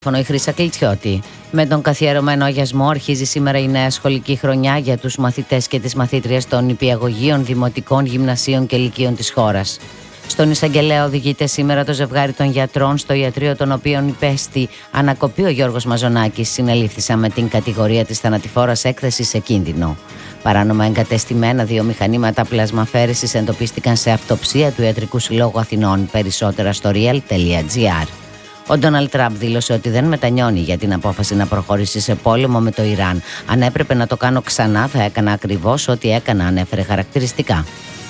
Η Χρύσα Κλιτσιώτη. Με τον καθιερωμένο αγιασμό αρχίζει σήμερα η νέα σχολική χρονιά για τους μαθητές και τις μαθήτριες των νηπιαγωγείων, δημοτικών, γυμνασίων και λυκείων της χώρας. Στον εισαγγελέα οδηγείται σήμερα το ζευγάρι των γιατρών, στο ιατρείο των οποίων υπέστη ανακοπή ο Γιώργος Μαζονάκης, συνελήφθησαν με την κατηγορία της θανατηφόρας έκθεσης σε κίνδυνο. Παράνομα εγκατεστημένα 2 μηχανήματα πλασμαφέρεσης εντοπίστηκαν σε αυτοψία του Ιατρικού Συλλόγου Αθηνών. Περισσότερα στο real.gr. Ο Ντόναλντ Τραμπ δήλωσε ότι δεν μετανιώνει για την απόφαση να προχωρήσει σε πόλεμο με το Ιράν. Αν έπρεπε να το κάνω ξανά, θα έκανα ακριβώς ό,τι έκανα, ανέφερε χαρακτηριστικά.